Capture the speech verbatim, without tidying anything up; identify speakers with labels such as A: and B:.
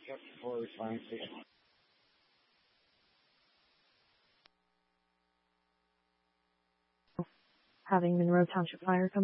A: Yep, for responding to you.
B: Having Monroe Township Fire come